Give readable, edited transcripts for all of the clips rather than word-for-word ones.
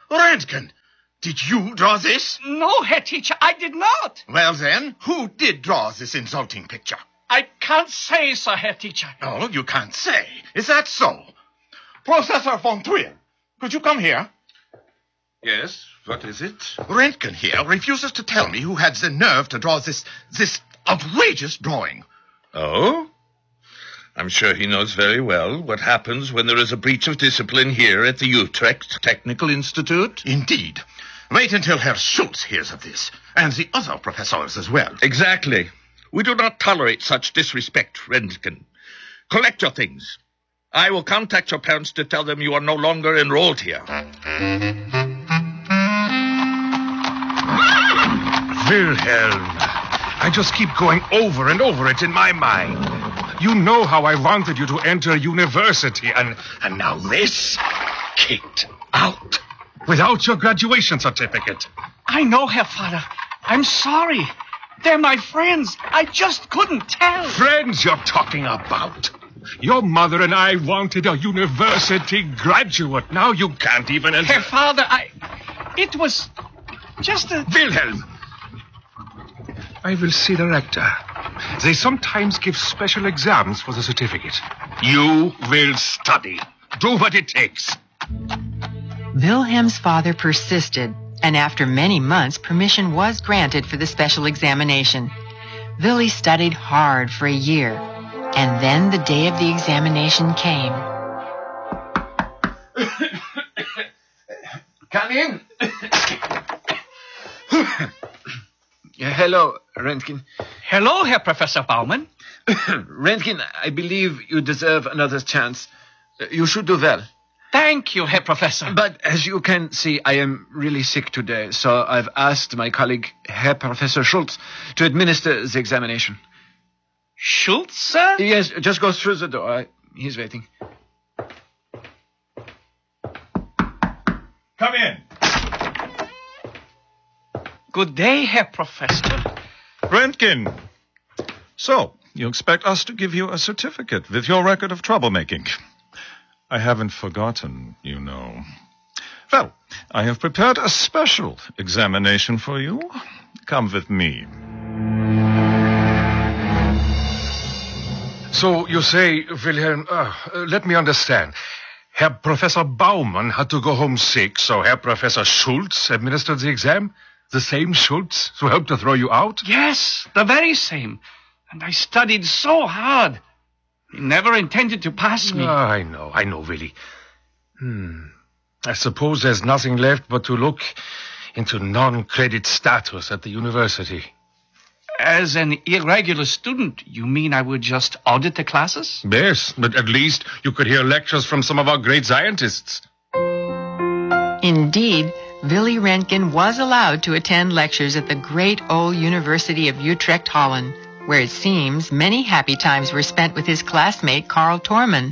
Röntgen, did you draw this? No, Herr Teacher, I did not. Well then, who did draw this insulting picture? I can't say, sir, Herr Teacher. Oh, you can't say. Is that so? Professor von Trier, could you come here? Yes, what is it? Röntgen here refuses to tell me who had the nerve to draw this outrageous drawing. Oh? I'm sure he knows very well what happens when there is a breach of discipline here at the Utrecht Technical Institute. Indeed. Wait until Herr Schultz hears of this, and the other professors as well. Exactly. We do not tolerate such disrespect, Röntgen. Collect your things. I will contact your parents to tell them you are no longer enrolled here. Wilhelm, I just keep going over and over it in my mind. You know how I wanted you to enter university, and now this? Kicked out. Without your graduation certificate. I know, Herr Vater. I'm sorry. They're my friends. I just couldn't tell. Friends you're talking about? Your mother and I wanted a university graduate. Now you can't even enter... Herr Vater, it was just a... Wilhelm! I will see the rector. They sometimes give special exams for the certificate. You will study. Do what it takes. Wilhelm's father persisted, and after many months, permission was granted for the special examination. Willie studied hard for a year, and then the day of the examination came. Come in. Hello, Röntgen. Hello, Herr Professor Baumann. Röntgen, I believe you deserve another chance. You should do well. Thank you, Herr Professor. But as you can see, I am really sick today, so I've asked my colleague, Herr Professor Schultz, to administer the examination. Schultz, sir? Yes, just go through the door. He's waiting. Come in. Good day, Herr Professor. Röntgen. So, you expect us to give you a certificate with your record of troublemaking. I haven't forgotten, you know. Well, I have prepared a special examination for you. Come with me. So you say, Wilhelm, let me understand. Herr Professor Baumann had to go home sick, so Herr Professor Schultz administered the exam? The same Schultz who helped to throw you out? Yes, the very same. And I studied so hard. He never intended to pass me. I know, really. I suppose there's nothing left but to look into non-credit status at the university. As an irregular student, you mean I would just audit the classes? Yes, but at least you could hear lectures from some of our great scientists. Indeed, Willy Röntgen was allowed to attend lectures at the great old University of Utrecht, Holland, where it seems many happy times were spent with his classmate Carl Torman.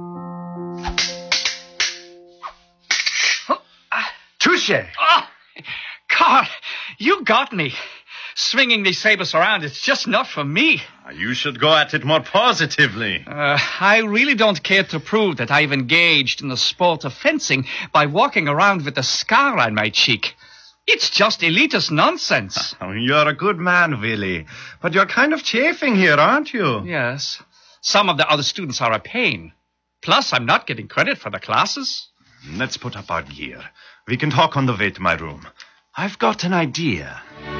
Touche! Oh, Carl, you got me. Swinging these sabers around, it's just not for me. You should go at it more positively. I really don't care to prove that I've engaged in the sport of fencing by walking around with a scar on my cheek. It's just elitist nonsense. You're a good man, Willy. But you're kind of chafing here, aren't you? Yes. Some of the other students are a pain. Plus, I'm not getting credit for the classes. Let's put up our gear. We can talk on the way to my room. I've got an idea.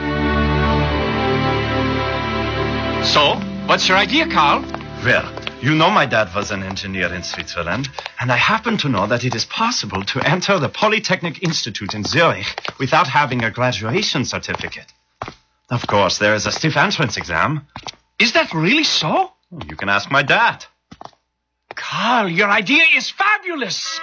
So, what's your idea, Carl? Well, you know my dad was an engineer in Switzerland, and I happen to know that it is possible to enter the Polytechnic Institute in Zurich without having a graduation certificate. Of course, there is a stiff entrance exam. Is that really so? You can ask my dad. Carl, your idea is fabulous.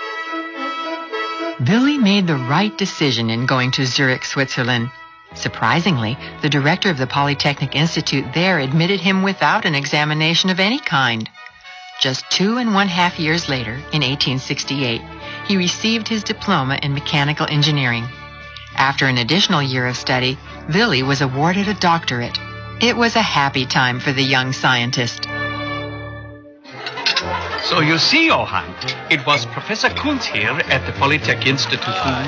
Willy made the right decision in going to Zurich, Switzerland. Surprisingly, the director of the Polytechnic Institute there admitted him without an examination of any kind. Just 2.5 years later, in 1868, he received his diploma in mechanical engineering. After an additional year of study, Willy was awarded a doctorate. It was a happy time for the young scientist. So you see, Johann, it was Professor Kuntz here at the Polytech Institute who